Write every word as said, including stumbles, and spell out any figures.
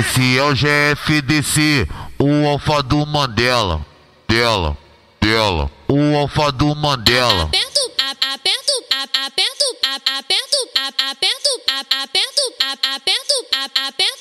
Esse é o G F D C, o alfa do Mandela. Dela, dela, o alfa do Mandela. Aperto, a- aperto, a- aperto, a- aperto, a- aperto, a- aperto, a- aperto, a- aperto,